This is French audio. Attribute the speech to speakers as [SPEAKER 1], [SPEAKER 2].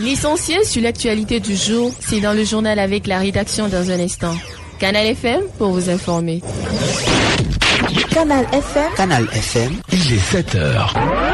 [SPEAKER 1] L'essentiel sur l'actualité du jour, c'est dans le journal avec la rédaction dans un instant. Canal FM pour vous informer.
[SPEAKER 2] Canal FM.
[SPEAKER 3] Canal FM.
[SPEAKER 4] Il est 7h.